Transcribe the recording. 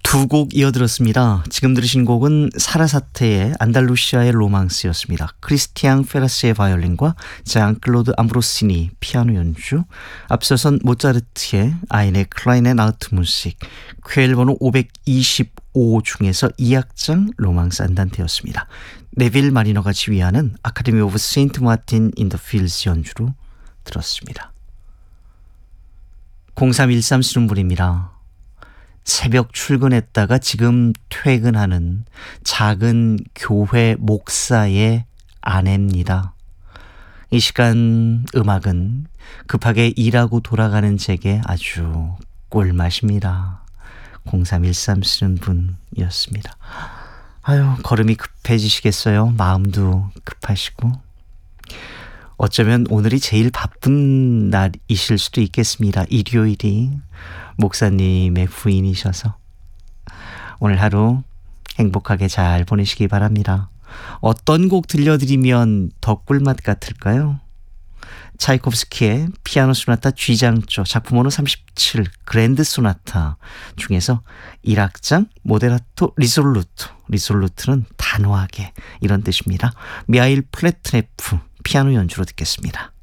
두 곡 이어들었습니다. 지금 들으신 곡은 사라사테의 안달루시아의 로망스였습니다. 크리스티앙 페라스의 바이올린과 장클로드 암브로시니 피아노 연주, 앞서선 모차르트의 아인의 클라인의 나우트 무식, 퀘일 번호 525 중에서 2악장 로망스 안단테였습니다. 네빌 마리너가 지휘하는 아카데미 오브 세인트 마틴 인 더 필즈 연주로 들었습니다. 0313 쓰는 분입니다. 새벽 출근했다가 지금 퇴근하는 작은 교회 목사의 아내입니다. 이 시간 음악은 급하게 일하고 돌아가는 제게 아주 꿀맛입니다. 0313 쓰는 분이었습니다. 아유, 걸음이 급해지시겠어요? 마음도 급하시고. 어쩌면 오늘이 제일 바쁜 날이실 수도 있겠습니다. 일요일이 목사님의 부인이셔서 오늘 하루 행복하게 잘 보내시기 바랍니다. 어떤 곡 들려드리면 더 꿀맛 같을까요? 차이콥스키의 피아노 소나타 G장조 작품 번호 37 그랜드 소나타 중에서 1악장 모데라토 리솔루토, 리솔루트는 단호하게 이런 뜻입니다. 미하일 플래트네프 피아노 연주로 듣겠습니다.